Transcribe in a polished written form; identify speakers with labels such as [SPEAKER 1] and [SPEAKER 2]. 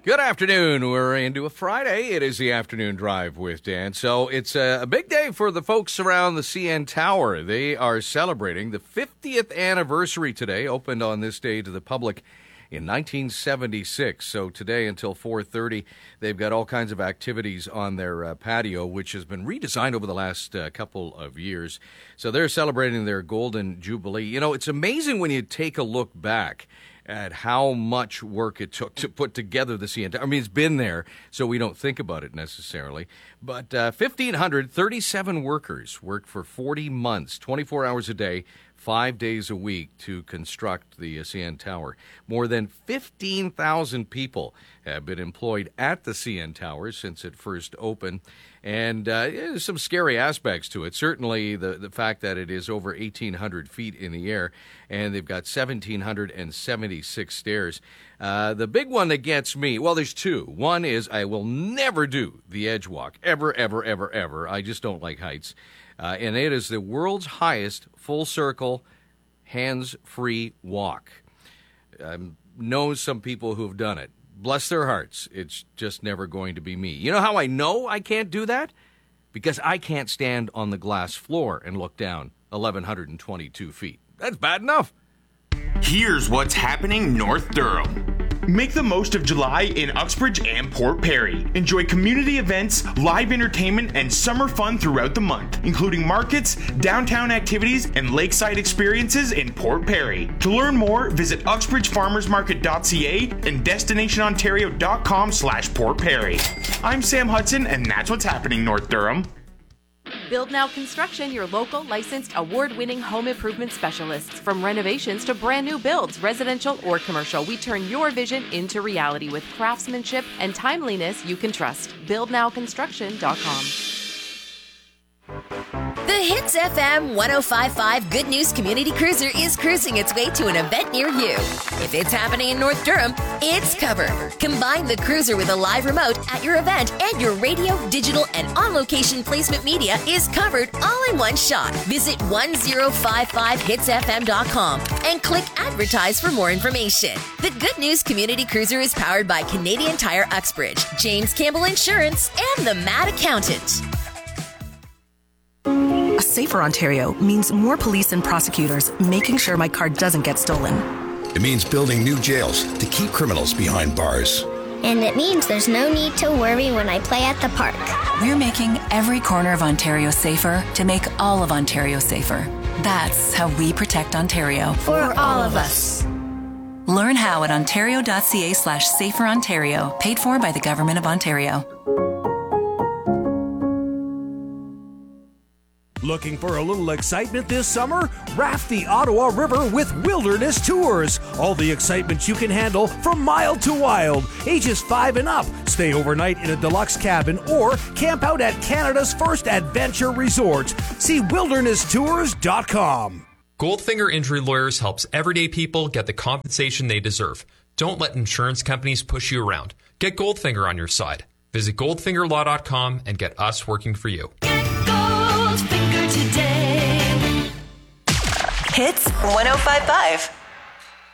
[SPEAKER 1] Good afternoon. We're into a Friday. It is the afternoon drive with Dan. So it's a big day for the folks around the CN Tower. They are celebrating the 50th anniversary today, opened on this day to the public in 1976. So today until 4:30, they've got all kinds of activities on their patio, which has been redesigned over the last couple of years. So they're celebrating their Golden Jubilee. You know, it's amazing when you take a look back at how much work it took to put together the CN Tower. I mean, it's been there, so we don't think about it necessarily. But 1,537 workers worked for 40 months, 24 hours a day, 5 days a week to construct the CN Tower. More than 15,000 people have been employed at the CN Tower since it first opened. And there's some scary aspects to it. Certainly the fact that it is over 1,800 feet in the air, and they've got 1,776 stairs. The big one that gets me, well, there's two. One is I will never do the edge walk, ever, ever, ever, ever. I just don't like heights. And it is the world's highest full-circle, hands-free walk. I know some people who have done it. Bless their hearts. It's just never going to be me. You know how I know I can't do that? Because I can't stand on the glass floor and look down 1,122 feet. That's bad enough.
[SPEAKER 2] Here's what's happening North Durham. Make the most of July in Uxbridge and Port Perry. Enjoy community events, live entertainment, and summer fun throughout the month, including markets, downtown activities, and lakeside experiences in Port Perry. To learn more, visit uxbridgefarmersmarket.ca and destinationontario.com/Port Perry. I'm Sam Hudson, and that's what's happening North Durham.
[SPEAKER 3] Build Now Construction, your local licensed award-winning home improvement specialists. From renovations to brand new builds, residential or commercial, we turn your vision into reality with craftsmanship and timeliness you can trust. BuildNowConstruction.com.
[SPEAKER 4] The Hits FM 105.5 Good News Community Cruiser is cruising its way to an event near you. If it's happening in North Durham, it's covered. Combine the cruiser with a live remote at your event, and your radio, digital, and on-location placement media is covered all in one shot. Visit 1055hitsfm.com and click Advertise for more information. The Good News Community Cruiser is powered by Canadian Tire Uxbridge, James Campbell Insurance, and the Mad Accountant.
[SPEAKER 5] A safer Ontario means more police and prosecutors making sure my car doesn't get stolen.
[SPEAKER 6] It means building new jails to keep criminals behind bars.
[SPEAKER 7] And it means there's no need to worry when I play at the park.
[SPEAKER 8] We're making every corner of Ontario safer to make all of Ontario safer. That's how we protect Ontario.
[SPEAKER 7] For all of us.
[SPEAKER 8] Learn how at ontario.ca/saferontario, paid for by the Government of Ontario.
[SPEAKER 9] Looking for a little excitement this summer? Raft the Ottawa River with Wilderness Tours. All the excitement you can handle from mild to wild. Ages 5 and up. Stay overnight in a deluxe cabin or camp out at Canada's first adventure resort. See wildernesstours.com.
[SPEAKER 10] Goldfinger Injury Lawyers helps everyday people get the compensation they deserve. Don't let insurance companies push you around. Get Goldfinger on your side. Visit goldfingerlaw.com and get us working for you.
[SPEAKER 11] Today.
[SPEAKER 8] Hits 105.5.